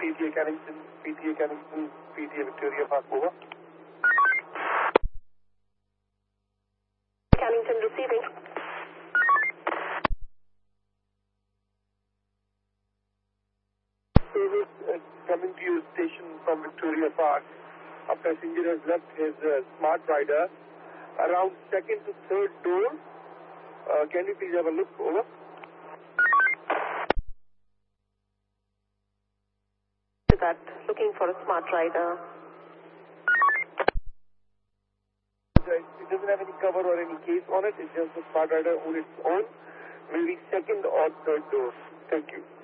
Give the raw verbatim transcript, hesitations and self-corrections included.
P T A Cannington, P T A Cannington, P T A Victoria Park, over. Cannington receiving. Service uh, coming to your station from Victoria Park. A passenger has left his uh, Smart Rider around second to third door. Uh, can you please have a look, over? That, looking for a Smart Rider. It doesn't have any cover or any case on it. It's just a Smart Rider on its own. Maybe second or third door. Thank you.